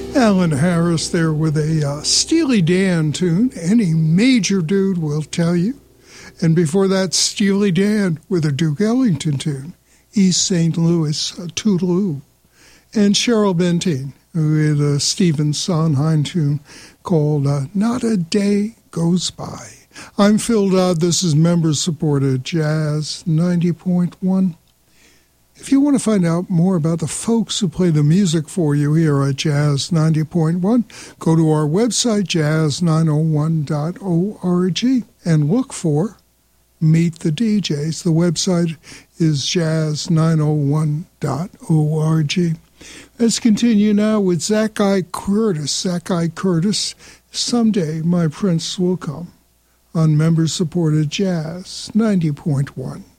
Alan Harris there with a Steely Dan tune. Any major dude will tell you. And before that, Steely Dan with a Duke Ellington tune, East St. Louis Toodaloo. And Cheryl Benteen with a Stephen Sondheim tune called Not a Day Goes By. I'm Phil Dodd. This is member-supported Jazz 90.1. If you want to find out more about the folks who play the music for you here at Jazz 90.1, go to our website, jazz901.org, and look for Meet the DJs. The website is jazz901.org. Let's continue now with Zach-I Curtis. Zach-I Curtis, Someday My Prince Will Come, on member-supported Jazz 90.1.